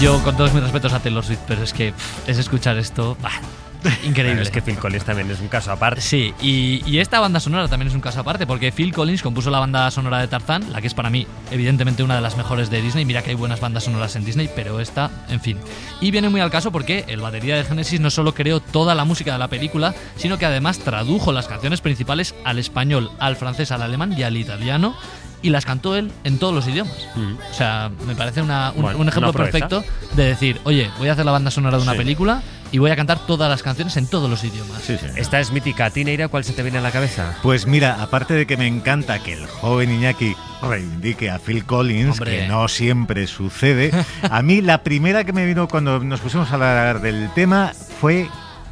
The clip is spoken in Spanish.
Yo, con todos mis respetos a Taylor Swift, pero es que es escuchar esto... increíble. Bueno, es que Phil Collins también es un caso aparte. Sí, y esta banda sonora también es un caso aparte, porque Phil Collins compuso la banda sonora de Tarzán, la que es para mí, evidentemente, una de las mejores de Disney. Mira que hay buenas bandas sonoras en Disney, pero esta, en fin. Y viene muy al caso porque el batería de Genesis no solo creó toda la música de la película, sino que además tradujo las canciones principales al español, al francés, al alemán y al italiano, y las cantó él en todos los idiomas. O sea, me parece un ejemplo perfecto de decir, oye, voy a hacer la banda sonora de una película y voy a cantar todas las canciones en todos los idiomas. Sí. Esta es mítica. Tineira, ¿cuál se te viene a la cabeza? Pues mira, aparte de que me encanta que el joven Iñaki reivindique a Phil Collins, Hombre, que no siempre sucede, a mí la primera que me vino cuando nos pusimos a hablar del tema fue